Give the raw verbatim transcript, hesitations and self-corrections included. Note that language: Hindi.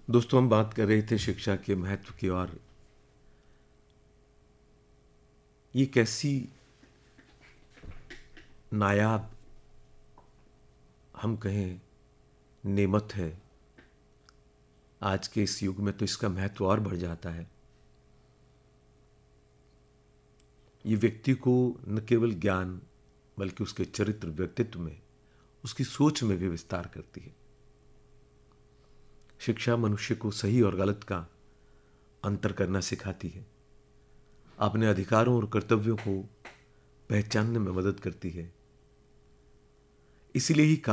दोस्तों, हम बात कर रहे थे शिक्षा के महत्व की। और ये कैसी नायाब, हम कहें, नेमत है। आज के इस युग में तो इसका महत्व और बढ़ जाता है। ये व्यक्ति को न केवल ज्ञान बल्कि उसके चरित्र, व्यक्तित्व में, उसकी सोच में भी विस्तार करती है। शिक्षा मनुष्य को सही और गलत का अंतर करना सिखाती है, अपने अधिकारों और कर्तव्यों को पहचानने में मदद करती है। इसीलिए ही